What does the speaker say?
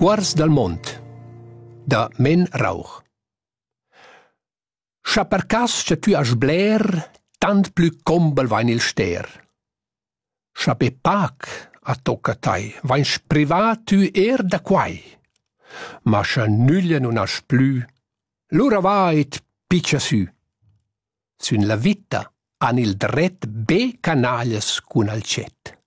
Cuors dal mond, da Men Rauch. Scha per cas cha tu has bler, tant plü combel vain il ster. Scha be pac a tocca tai, vain sprivat tu da quai. Ma scha nuglia non has plü, lura vait piccia sü. Sün la vita han il dret be canaglias cun al cet.